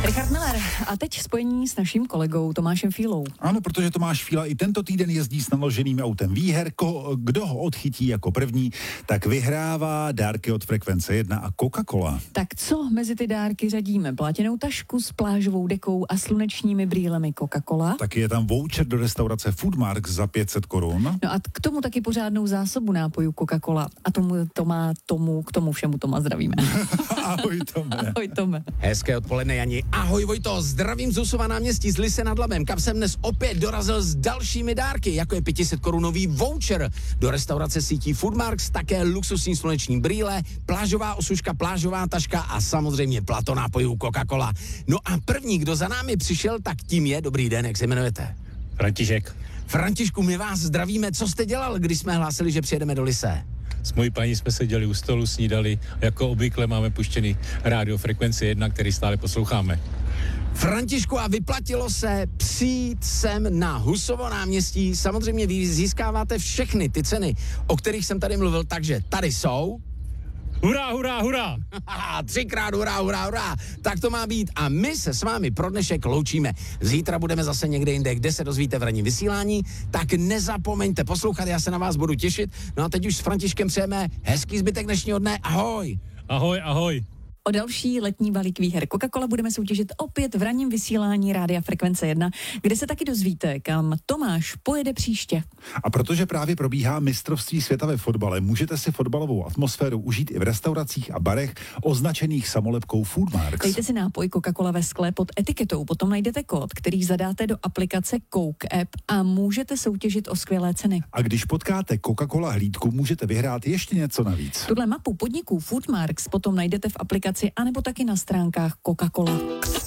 Richard Miller a teď spojení s naším kolegou Tomášem Fílou. Ano, protože Tomáš Fíla i tento týden jezdí s naloženým autem výher. Kdo ho odchytí jako první, tak vyhrává dárky od Frekvence 1 a Coca-Cola. Tak co mezi ty dárky řadíme? Plátěnou tašku s plážovou dekou a slunečními brýlemi Coca-Cola. Taky je tam voucher do restaurace Foodmarks za 500 korun. No a k tomu taky pořádnou zásobu nápojů Coca-Cola. A k tomu všemu Toma zdravíme. Ahoj Tome. Ahoj Tome. Hezké odpoledne, Jani. Ahoj Vojto, zdravím z Husova náměstí z Lysy nad Labem, kam jsem dnes opět dorazil s dalšími dárky, jako je 500 korunový voucher do restaurace sítí Foodmarks, také luxusní sluneční brýle, plážová osuška, plážová taška a samozřejmě plato nápojů Coca-Cola. No a první, kdo za námi přišel, tak tím je, dobrý den, jak se jmenujete? František. Františku, my vás zdravíme, co jste dělal, když jsme hlásili, že přijedeme do Lysé? S mojí paní jsme seděli u stolu, snídali. Jako obvykle máme puštěný rádio Frekvence 1, který stále posloucháme. Františku, a vyplatilo se přijít sem na Husovo náměstí. Samozřejmě vy získáváte všechny ty ceny, o kterých jsem tady mluvil, takže tady jsou. Hurá, hurá, hurá! Třikrát hurá, hurá, hurá. Tak to má být a my se s vámi pro dnešek loučíme. Zítra budeme zase někde jinde, kde se dozvíte v ranním vysílání, tak nezapomeňte poslouchat, já se na vás budu těšit. No a teď už s Františkem přejeme hezký zbytek dnešního dne. Ahoj! Ahoj, ahoj! O další letní balík výher Coca-Cola budeme soutěžit opět v ranním vysílání Rádia Frekvence 1, kde se taky dozvíte, kam Tomáš pojede příště. A protože právě probíhá mistrovství světa ve fotbale, můžete si fotbalovou atmosféru užít i v restauracích a barech označených samolepkou Foodmarks. Dejte si nápoj Coca-Cola ve skle pod etiketou, potom najdete kód, který zadáte do aplikace Coke App a můžete soutěžit o skvělé ceny. A když potkáte Coca-Cola hlídku, můžete vyhrát ještě něco navíc. Tuhle mapu podniků Foodmarks potom najdete v aplikaci anebo taky na stránkách Coca-Cola.